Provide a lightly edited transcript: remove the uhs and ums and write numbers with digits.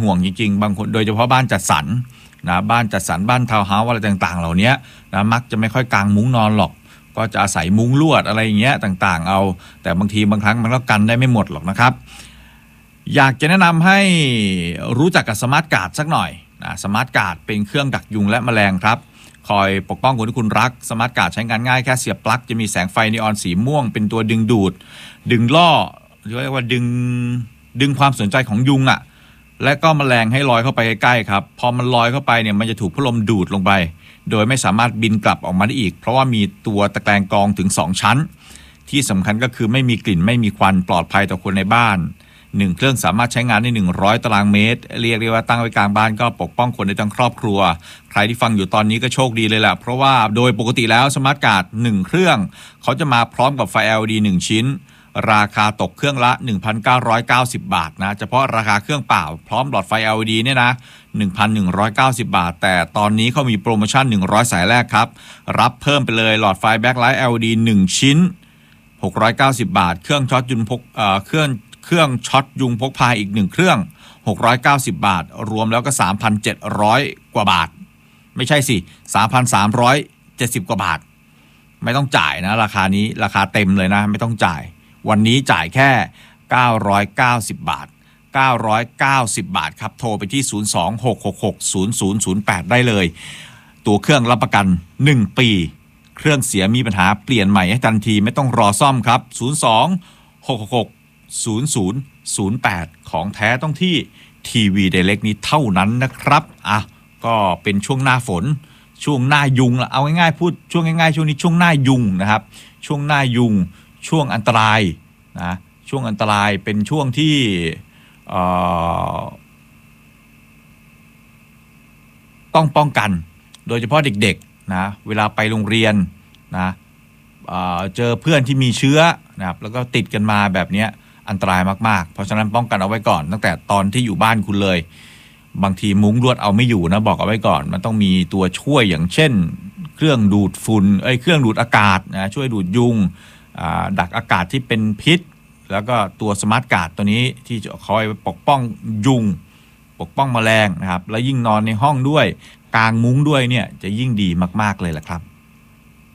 ห่วงจริงๆบางคนโดยเฉพาะบ้านจัดสรรนะบ้านจัดสรรบ้านทาวน์เฮาส์อะไรต่างๆเหล่านี้นะมักจะไม่ค่อยกางมุ้งนอนหรอกก็จะอาศัยมุ้งลวดอะไรอย่างเงี้ยต่างๆเอาแต่บางทีบางครั้งมันก็กันได้ไม่หมดหรอกนะครับอยากจะแนะนำให้รู้จักกับสมาร์ทการ์ดสักหน่อยนะสมาร์ทการ์ดเป็นเครื่องดักยุงและแมลงครับคอยปกป้องคนที่คุณรักสมาร์ทการ์ดใช้งานง่ายแค่เสียบปลั๊กจะมีแสงไฟนีออนสีม่วงเป็นตัวดึงดูดดึงล่อเรียกว่าดึงความสนใจของยุงและก็แมลงให้ลอยเข้าไปใกล้ๆครับพอมันลอยเข้าไปเนี่ยมันจะถูกพัดลมดูดลงไปโดยไม่สามารถบินกลับออกมาได้อีกเพราะว่ามีตัวตะแกรงกรองถึง2ชั้นที่สำคัญก็คือไม่มีกลิ่นไม่มีควันปลอดภัยต่อคนในบ้าน1เครื่องสามารถใช้งานได้100ตารางเมตรเรียกได้ว่าตั้งไว้กลางบ้านก็ปกป้องคนได้ทั้งครอบครัวใครที่ฟังอยู่ตอนนี้ก็โชคดีเลยแหละเพราะว่าโดยปกติแล้วสมาร์ทการ์ด1เครื่องเขาจะมาพร้อมกับไฟ LED 1ชิ้นราคาตกเครื่องละ 1,990 บาทนะเฉพาะราคาเครื่องเปล่าพร้อมหลอดไฟ LED เนี่ยนะ 1,190 บาทแต่ตอนนี้เขามีโปรโมชั่น100สายแรกครับรับเพิ่มไปเลยหลอดไฟแบ็คไลท์ LED 1ชิ้น690 บาทเครื่องช็อตยุงพกเครื่องช็อตยุงพกพาอีก1เครื่อง690 บาทรวมแล้วก็ 3,700 กว่าบาทไม่ใช่สิ 3,370 กว่าบาทไม่ต้องจ่ายนะราคานี้ราคาเต็มเลยนะไม่ต้องจ่ายวันนี้จ่ายแค่990 บาท990 บาทครับโทรไปที่02-666-0008ได้เลยตัวเครื่องรับประกัน1ปีเครื่องเสียมีปัญหาเปลี่ยนใหม่ให้ทันทีไม่ต้องรอซ่อมครับ02-666-0008ของแท้ต้องที่ทีวีไดเรกนี้เท่านั้นนะครับก็เป็นช่วงหน้าฝนช่วงหน้ายุงเอาง่ายๆพูดช่วงง่ายๆช่วงนี้ช่วงหน้ายุงนะครับช่วงหน้ายุงช่วงอันตรายนะช่วงอันตรายเป็นช่วงที่ต้องป้องกันโดยเฉพาะเด็กๆนะเวลาไปโรงเรียนนะเจอเพื่อนที่มีเชื้อนะครับแล้วก็ติดกันมาแบบนี้อันตรายมากๆเพราะฉะนั้นป้องกันเอาไว้ก่อนตั้งแต่ตอนที่อยู่บ้านคุณเลยบางทีมุ้งลวดเอาไม่อยู่นะบอกเอาไว้ก่อนมันต้องมีตัวช่วยอย่างเช่นเครื่องดูดฝุ่นเครื่องดูดอากาศนะช่วยดูดยุงดักอากาศที่เป็นพิษแล้วก็ตัวสมาร์ทการ์ดตัวนี้ที่จะคอยปกป้องยุงปกป้องแมลงนะครับแล้วยิ่งนอนในห้องด้วยกางมุ้งด้วยเนี่ยจะยิ่งดีมากๆเลยแหละครับ